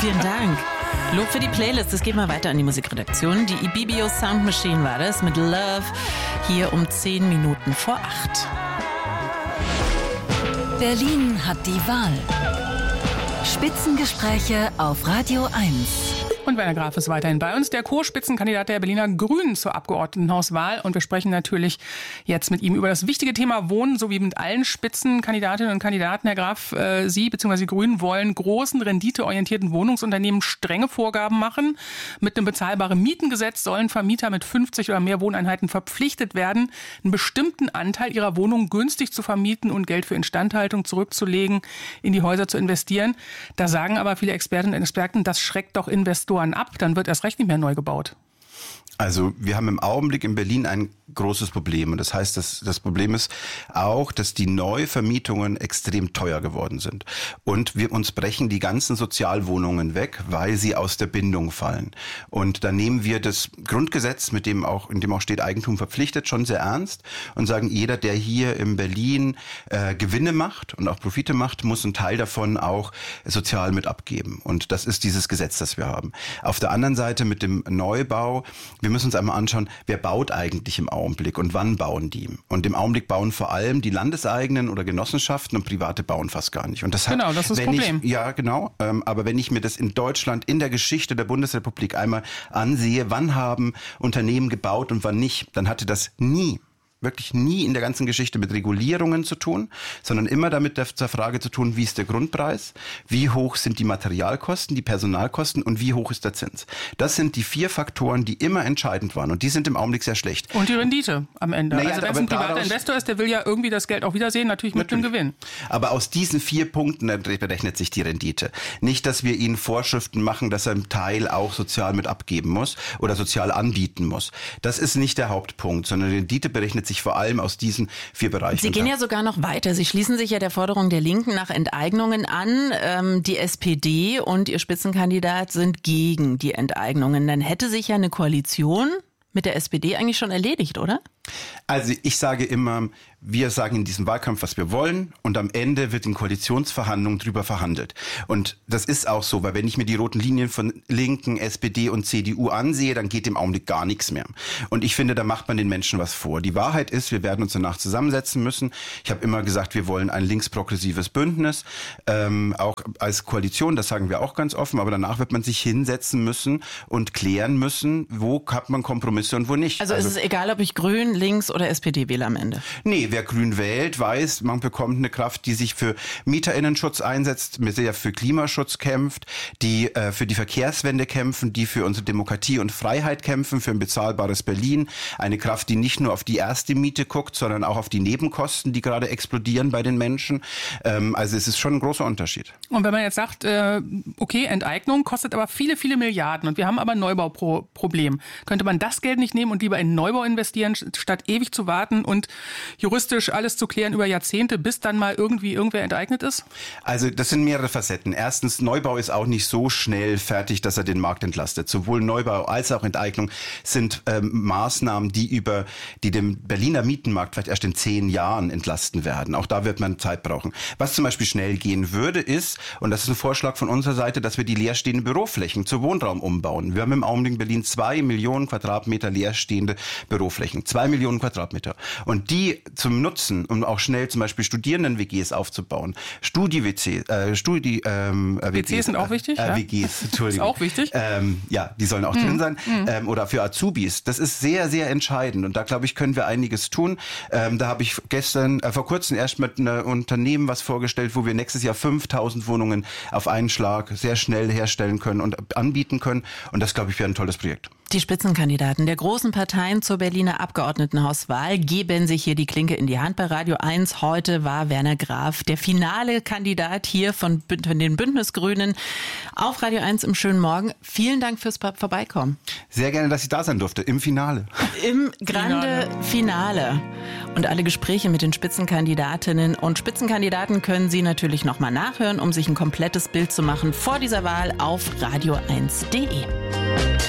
Vielen Dank. Lob für die Playlist. Es geht mal weiter an die Musikredaktion. Die Ibibio Sound Machine war das mit Love. Hier um 10 Minuten vor 8. Berlin hat die Wahl. Spitzengespräche auf Radio 1. Und Werner Graf ist weiterhin bei uns, der Co-Spitzenkandidat der Berliner Grünen zur Abgeordnetenhauswahl. Und wir sprechen natürlich jetzt mit ihm über das wichtige Thema Wohnen, sowie mit allen Spitzenkandidatinnen und Kandidaten. Herr Graf, Sie bzw. die Grünen wollen großen, renditeorientierten Wohnungsunternehmen strenge Vorgaben machen. Mit einem bezahlbaren Mietengesetz sollen Vermieter mit 50 oder mehr Wohneinheiten verpflichtet werden, einen bestimmten Anteil ihrer Wohnung günstig zu vermieten und Geld für Instandhaltung zurückzulegen, in die Häuser zu investieren. Da sagen aber viele Expertinnen und Experten, das schreckt doch Investoren ab, dann wird erst recht nicht mehr neu gebaut. Also wir haben im Augenblick in Berlin ein großes Problem. Und das heißt, das Problem ist auch, dass die Neuvermietungen extrem teuer geworden sind. Und uns brechen die ganzen Sozialwohnungen weg, weil sie aus der Bindung fallen. Und da nehmen wir das Grundgesetz, in dem auch steht Eigentum verpflichtet, schon sehr ernst und sagen, jeder, der hier in Berlin Gewinne macht und auch Profite macht, muss einen Teil davon auch sozial mit abgeben. Und das ist dieses Gesetz, das wir haben. Auf der anderen Seite mit dem Neubau, wir müssen uns einmal anschauen, wer baut eigentlich im Augenblick und wann bauen die? Und im Augenblick bauen vor allem die landeseigenen oder Genossenschaften und Private bauen fast gar nicht. Und das genau, das ist das Problem. Ja, genau. Aber wenn ich mir das in Deutschland, in der Geschichte der Bundesrepublik einmal ansehe, wann haben Unternehmen gebaut und wann nicht, dann hatte das wirklich nie in der ganzen Geschichte mit Regulierungen zu tun, sondern immer damit der Frage zu tun, wie ist der Grundpreis, wie hoch sind die Materialkosten, die Personalkosten und wie hoch ist der Zins. Das sind die 4 Faktoren, die immer entscheidend waren und die sind im Augenblick sehr schlecht. Und die Rendite am Ende. Naja, also wenn es ein privater Investor ist, der will ja irgendwie das Geld auch wiedersehen, natürlich mit dem Gewinn. Aber aus diesen 4 Punkten berechnet sich die Rendite. Nicht, dass wir ihnen Vorschriften machen, dass er einen Teil auch sozial mit abgeben muss oder sozial anbieten muss. Das ist nicht der Hauptpunkt, sondern die Rendite berechnet sich vor allem aus diesen 4 Bereichen. Sie gehen ja sogar noch weiter. Sie schließen sich ja der Forderung der Linken nach Enteignungen an. Die SPD und ihr Spitzenkandidat sind gegen die Enteignungen. Dann hätte sich ja eine Koalition mit der SPD eigentlich schon erledigt, oder? Also ich sage immer, wir sagen in diesem Wahlkampf, was wir wollen und am Ende wird in Koalitionsverhandlungen drüber verhandelt. Und das ist auch so, weil wenn ich mir die roten Linien von Linken, SPD und CDU ansehe, dann geht im Augenblick gar nichts mehr. Und ich finde, da macht man den Menschen was vor. Die Wahrheit ist, wir werden uns danach zusammensetzen müssen. Ich habe immer gesagt, wir wollen ein linksprogressives Bündnis, auch als Koalition, das sagen wir auch ganz offen, aber danach wird man sich hinsetzen müssen und klären müssen, wo hat man Kompromisse und wo nicht. Also ist es egal, ob ich Grün, Links oder SPD wähle am Ende? Nee, wer Grün wählt, weiß, man bekommt eine Kraft, die sich für MieterInnenschutz einsetzt, der für Klimaschutz kämpft, die für die Verkehrswende kämpfen, die für unsere Demokratie und Freiheit kämpfen, für ein bezahlbares Berlin. Eine Kraft, die nicht nur auf die erste Miete guckt, sondern auch auf die Nebenkosten, die gerade explodieren bei den Menschen. Also es ist schon ein großer Unterschied. Und wenn man jetzt sagt, okay, Enteignung kostet aber viele, viele Milliarden und wir haben aber ein Neubauproblem, könnte man das Geld nicht nehmen und lieber in Neubau investieren, statt ewig zu warten und juristisch alles zu klären über Jahrzehnte, bis dann mal irgendwer enteignet ist? Also das sind mehrere Facetten. Erstens, Neubau ist auch nicht so schnell fertig, dass er den Markt entlastet. Sowohl Neubau als auch Enteignung sind Maßnahmen, die den Berliner Mietenmarkt vielleicht erst in 10 Jahren entlasten werden. Auch da wird man Zeit brauchen. Was zum Beispiel schnell gehen würde, ist, und das ist ein Vorschlag von unserer Seite, dass wir die leerstehenden Büroflächen zu Wohnraum umbauen. Wir haben im Augenblick in Berlin 2 Millionen Quadratmeter leerstehende Büroflächen. 2 Millionen Quadratmeter. Und die zum Nutzen, um auch schnell zum Beispiel Studierenden-WGs aufzubauen. WCs sind auch wichtig? WGs, Entschuldigung. Ist auch wichtig? Ja, die sollen auch drin sein. Oder für Azubis. Das ist sehr, sehr entscheidend. Und da, glaube ich, können wir einiges tun. Da habe ich vor kurzem erst mit einem Unternehmen was vorgestellt, wo wir nächstes Jahr 5000 Wohnungen auf einen Schlag sehr schnell herstellen können und anbieten können. Und das, glaube ich, wäre ein tolles Projekt. Die Spitzenkandidaten der großen Parteien zur Berliner Abgeordnetenhauswahl geben sich hier die Klinke in die Hand bei Radio 1. Heute war Werner Graf der finale Kandidat hier von den Bündnisgrünen auf Radio 1 im schönen Morgen. Vielen Dank fürs Vorbeikommen. Sehr gerne, dass ich da sein durfte, im Finale. Im Grande Finale. Und alle Gespräche mit den Spitzenkandidatinnen und Spitzenkandidaten können Sie natürlich nochmal nachhören, um sich ein komplettes Bild zu machen vor dieser Wahl auf radio1.de.